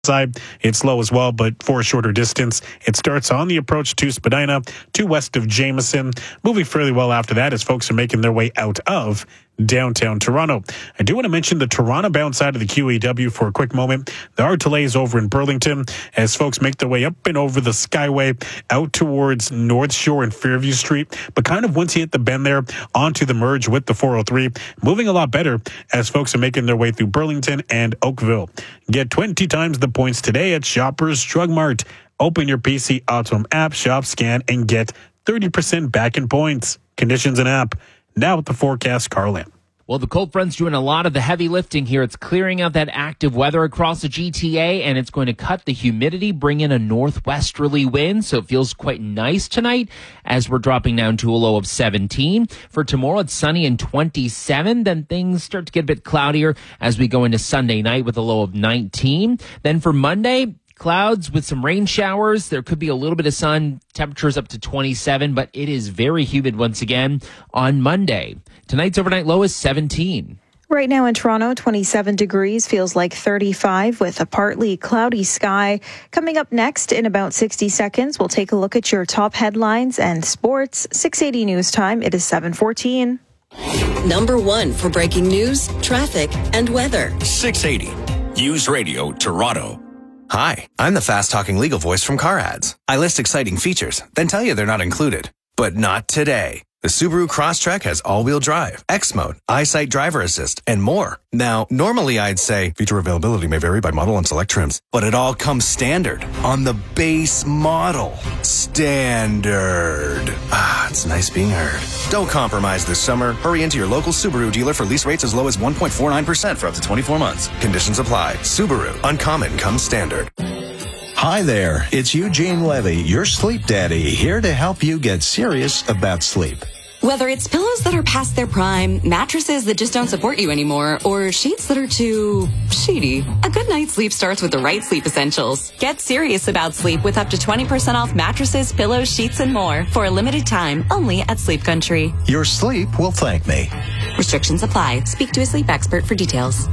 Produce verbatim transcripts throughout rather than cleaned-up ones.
side, it's slow as well, but for a shorter distance. It starts on the approach to Spadina, to west of Jameson, moving fairly well after that as folks are making their way out of downtown Toronto. I do want to mention the Toronto-bound side of the Q E W for a quick moment. There are delays over in Burlington as folks make their way up and over the Skyway out towards North Shore and Fairview Street, but kind of once you hit the bend there onto the merge with the four oh three, moving a lot better as folks are making their way through Burlington and Oakville. Get twenty times the points today at Shoppers Drug Mart. Open your P C Autom app, shop, scan, and get thirty percent back in points. Conditions and app. Now with the forecast, Carlin. Well, the cold front's doing a lot of the heavy lifting here. It's clearing out that active weather across the G T A, and it's going to cut the humidity, bring in a northwesterly wind, so it feels quite nice tonight as we're dropping down to a low of seventeen. For tomorrow, it's sunny and twenty-seven. Then things start to get a bit cloudier as we go into Sunday night with a low of nineteen. Then for Monday, clouds with some rain showers. There could be a little bit of sun. Temperatures up to twenty-seven, but it is very humid once again on Monday. Tonight's overnight low is seventeen. Right now in Toronto, twenty-seven degrees, feels like thirty-five with a partly cloudy sky. Coming up next in about sixty seconds, we'll take a look at your top headlines and sports. six eighty News Time, it is seven fourteen. Number one for breaking news, traffic, and weather. six eighty News Radio Toronto. Hi, I'm the fast-talking legal voice from Car Ads. I list exciting features, then tell you they're not included. But not today. The Subaru Crosstrek has all-wheel drive, X Mode, EyeSight driver assist, and more. Now, normally I'd say feature availability may vary by model and select trims, but it all comes standard on the base model. Standard. Ah, it's nice being heard. Don't compromise this summer. Hurry into your local Subaru dealer for lease rates as low as one point four nine percent for up to twenty-four months. Conditions apply. Subaru. Uncommon comes standard. Hi there, it's Eugene Levy, your sleep daddy, here to help you get serious about sleep. Whether it's pillows that are past their prime, mattresses that just don't support you anymore, or sheets that are too sheety, a good night's sleep starts with the right sleep essentials. Get serious about sleep with up to twenty percent off mattresses, pillows, sheets, and more for a limited time only at Sleep Country. Your sleep will thank me. Restrictions apply. Speak to a sleep expert for details.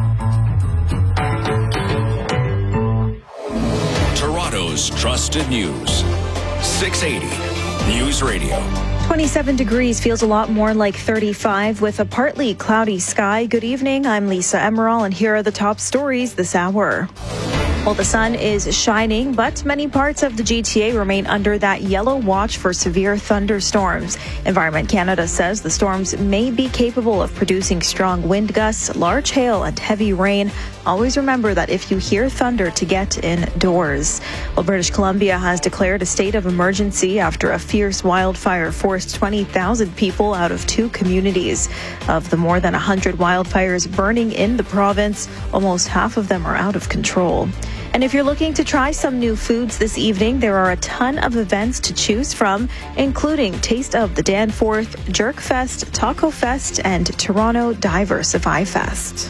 Toronto's trusted news. six eighty News Radio. twenty-seven degrees feels a lot more like thirty-five with a partly cloudy sky. Good evening. I'm Lisa Emerald, and here are the top stories this hour. Well, the sun is shining, but many parts of the G T A remain under that yellow watch for severe thunderstorms. Environment Canada says the storms may be capable of producing strong wind gusts, large hail, and heavy rain. Always remember that if you hear thunder, to get indoors. Well, British Columbia has declared a state of emergency after a fierce wildfire forced twenty thousand people out of two communities. Of the more than one hundred wildfires burning in the province, almost half of them are out of control. And if you're looking to try some new foods this evening, there are a ton of events to choose from, including Taste of the Danforth, Jerk Fest, Taco Fest, and Toronto Diversify Fest.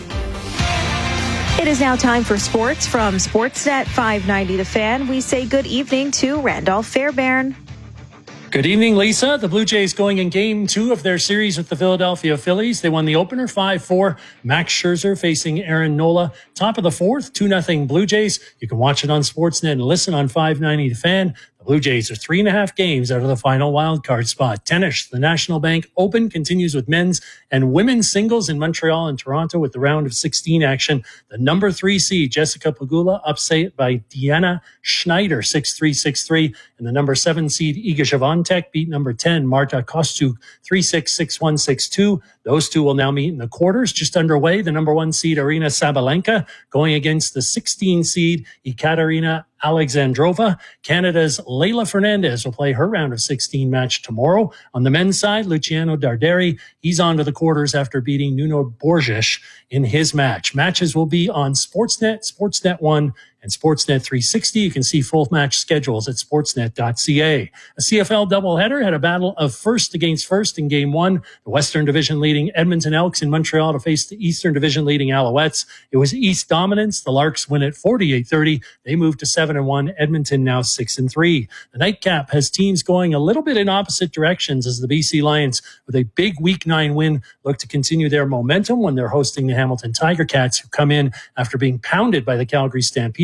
It is now time for sports from Sportsnet five ninety The Fan. We say good evening to Randolph Fairbairn. Good evening, Lisa. The Blue Jays going in game two of their series with the Philadelphia Phillies. They won the opener five four. Max Scherzer facing Aaron Nola. Top of the fourth, two nothing Blue Jays. You can watch it on Sportsnet and listen on five ninety The Fan. The Blue Jays are three and a half games out of the final wildcard spot. Tennis, the National Bank Open continues with men's and women's singles in Montreal and Toronto with the round of sixteen action. The number three seed, Jessica Pegula, upset by Diana Schneider, six three, six three. And the number seven seed, Iga Swiatek, beat number ten, Marta Kostyuk, three six, six one, six two. Those two will now meet in the quarters. Just underway, the number one seed, Arina Sabalenka, going against the sixteen seed, Ekaterina Alexandrova. Canada's Leylah Fernandez will play her round of sixteen match tomorrow. On the men's side, Luciano Darderi, he's on to the quarters after beating Nuno Borges in his match. Matches will be on Sportsnet, Sportsnet one, and Sportsnet three sixty. You can see full match schedules at sportsnet dot c a. A C F L doubleheader had a battle of first against first in game one. The Western Division leading Edmonton Elks in Montreal to face the Eastern Division leading Alouettes. It was East dominance. The Larks win at forty-eight thirty. They move to seven and one. Edmonton now six and three. The nightcap has teams going a little bit in opposite directions as the B C Lions, with a big week nine win, look to continue their momentum when they're hosting the Hamilton Tiger Cats, who come in after being pounded by the Calgary Stampede.